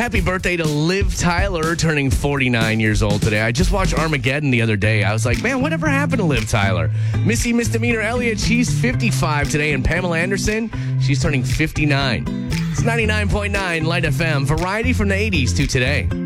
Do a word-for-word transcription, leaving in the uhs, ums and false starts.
Happy birthday to Liv Tyler, turning forty-nine years old today. I just watched Armageddon the other day. I was like, man, whatever happened to Liv Tyler? Missy Misdemeanor Elliott, she's fifty-five today. And Pamela Anderson, she's turning fifty-nine. It's ninety-nine point nine Light F M. Variety from the eighties to today.